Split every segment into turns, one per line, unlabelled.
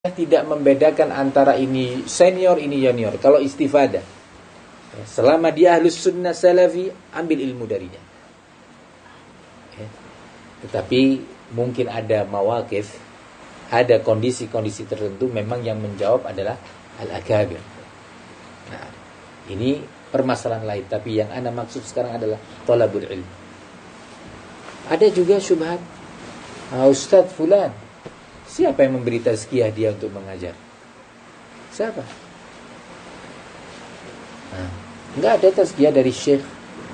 tidak membedakan antara ini senior, ini junior. Kalau istifadah, selama dia ahlus sunnah salafi, ambil ilmu darinya. Tetapi mungkin ada mawaqif, ada kondisi-kondisi tertentu memang yang menjawab adalah al-akabir. Nah, ini permasalahan lain. Tapi yang ana maksud sekarang adalah thalabul ilm. Ada juga syubhat, Ustaz fulan, siapa yang memberi tazkiyah dia untuk mengajar? Siapa? Enggak ada tazkiyah dari syekh.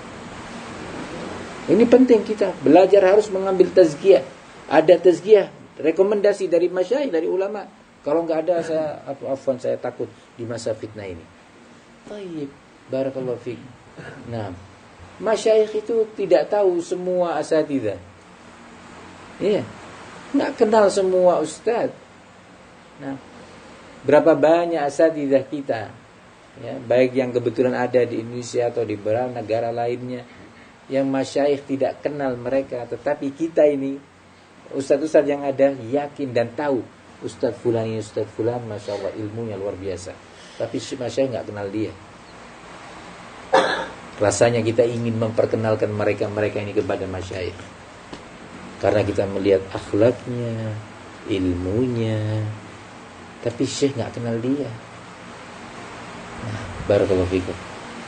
Ini penting, kita belajar harus mengambil tazkiyah. Ada tazkiyah, rekomendasi dari masyayikh, dari ulama. Kalau enggak ada, saya takut di masa fitnah ini. Tayyib, barakallahu fiik. Nah, masyayikh itu tidak tahu semua asatidzah. Iya. Nggak kenal semua ustaz. Nah, berapa banyak asatidzah kita, ya, baik yang kebetulan ada di Indonesia atau di beberapa negara lainnya, yang masyayikh tidak kenal mereka, tetapi kita ini ustaz-ustaz yang ada yakin dan tahu ustaz fulan ini ustaz fulan, masya Allah ilmunya luar biasa, tapi masyayikh nggak kenal dia. Rasanya kita ingin memperkenalkan mereka ini kepada masyayikh. Karena kita melihat akhlaknya, ilmunya, tapi syekh nggak kenal dia. Nah, barakallahu fikum.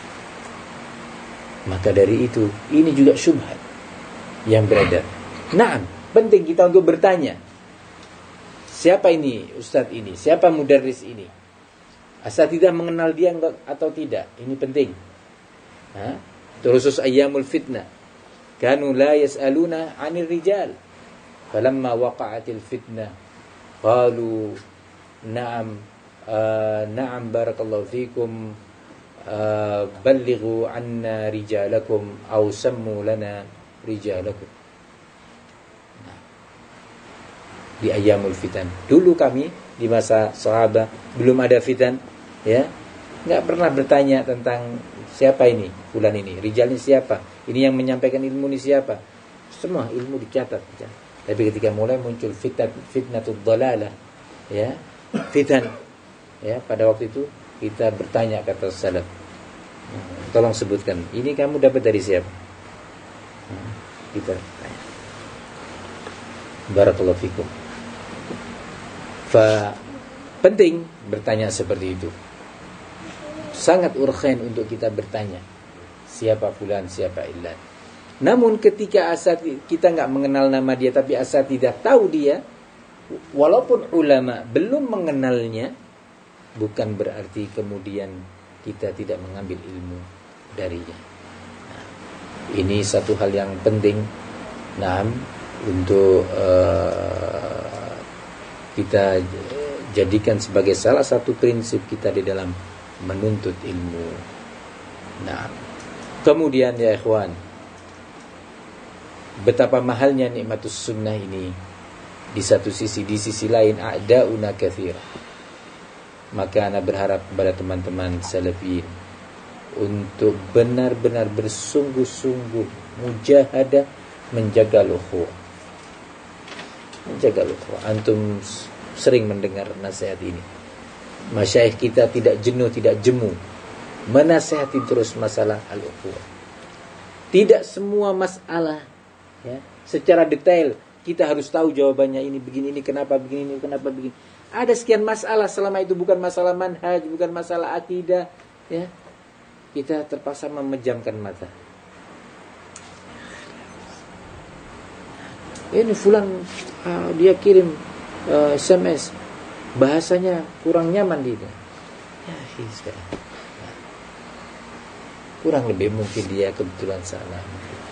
Maka dari itu, ini juga syubhat yang beredar. Nah, penting kita untuk bertanya, siapa ini ustadz ini? Siapa mudarris ini? Asatidzah mengenal dia atau tidak? Ini penting. Terusus ayyamul fitnah. Kanu la yas'aluna 'anil rijal. Falamma waqa'atil fitnah qalu na'am na'am barakallahu fikum ballighu 'anna rijalakum aw sammu lana rijalakum. Di ayyamul fitan. Dulu kami di masa sahabat belum ada fitan, ya. Enggak pernah bertanya tentang siapa ini, fulan ini, rijalnya siapa, ini yang menyampaikan ilmu ini siapa. Semua ilmu dicatat. Tapi ketika mulai muncul fitnatul dhalalah, ya, fitan, ya, pada waktu itu kita bertanya kata salaf, tolong sebutkan, ini kamu dapat dari siapa? Kita tanya. Barakallahu fikum. Penting bertanya seperti itu. Sangat urgen untuk kita bertanya, siapa fulan, siapa ilan. Namun ketika kita nggak mengenal nama dia, tapi asatidzah tahu dia, walaupun ulama belum mengenalnya, bukan berarti kemudian kita tidak mengambil ilmu darinya. Nah, ini satu hal yang penting, untuk kita jadikan sebagai salah satu prinsip kita di dalam menuntut ilmu. Nah, kemudian ya ikhwan, betapa mahalnya nikmatus sunnah ini. Di satu sisi, di sisi lain a'da'una katsira. Maka ana berharap kepada teman-teman salafiyin untuk benar-benar bersungguh-sungguh mujahadah menjaga ukhuwah. Menjaga ukhuwah. Antum sering mendengar nasihat ini. Masyayikh kita tidak jenuh, tidak jemu menasihati terus masalah al-ukhuwah. Tidak semua masalah, ya, secara detail kita harus tahu jawabannya, ini begini, ini kenapa begini, ini kenapa begini. Ada sekian masalah, selama itu bukan masalah manhaj, bukan masalah akidah, ya, kita terpaksa memejamkan mata. Ini fulan dia kirim SMS, bahasanya kurang nyaman dia. Ya, sekarang. Kurang lebih mungkin dia kebetulan salah.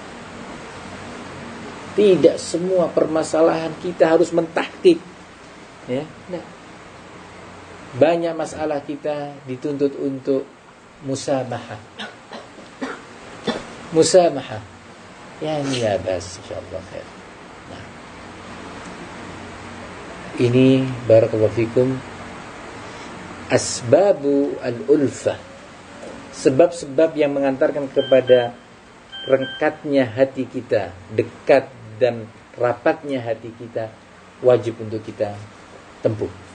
Tidak semua permasalahan kita harus mentahqiq, ya. Nah, banyak masalah kita dituntut untuk musamahah. Musamahah. Ya, ya bas, insyaallah khair. Nah, ini barakallahu fikum asbabu al-ulfah, sebab-sebab yang mengantarkan kepada rekatnya hati kita, dekat dan rapatnya hati kita, wajib untuk kita tempuh.